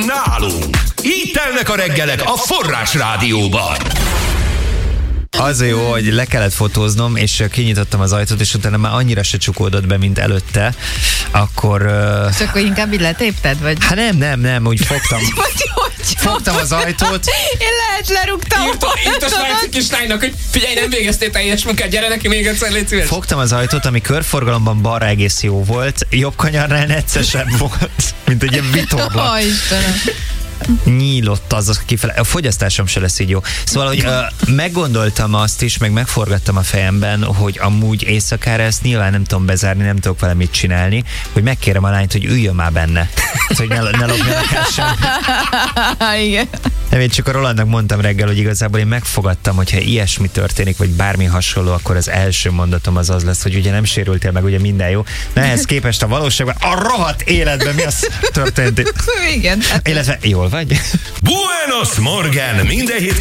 Nálunk. Így telnek a reggelek a Forrás Rádióban. Az jó, hogy le kellett fotóznom, és kinyitottam az ajtót, és utána már annyira se csukódott be, mint előtte, akkor... És akkor inkább így letépted, vagy? Hát nem, úgy fogtam. Fogtam az ajtót. Én lehet lerúgtam. Írt a svájci kislánynak, hogy figyelj, nem végeztél teljes munkát, gyere neki még egyszer, légy szíves. Fogtam az ajtót, ami körforgalomban balra egész jó volt, jobb kanyarnál neccesebb volt, mint egy ilyen vitorla. Istenem. Nyílott az kifele. A fogyasztásom se lesz így jó. Szóval, hogy meggondoltam azt is, meg megforgattam a fejemben, hogy amúgy éjszakára ezt nyilván nem tudom bezárni, nem tudok vele mit csinálni, hogy megkérem a lányt, hogy üljön már benne. Hogy ne lopjanak el sem. Igen. Nem, én csak a Rolandnak mondtam reggel, hogy igazából én megfogadtam, hogyha ilyesmi történik, vagy bármi hasonló, akkor az első mondatom az lesz, hogy ugye nem sérültél meg, ugye minden jó. Na ehhez képest a valóságban, a rohadt életben mi az történt? Igen. Illetve jól vagy? Buenos Morgen! Minden hét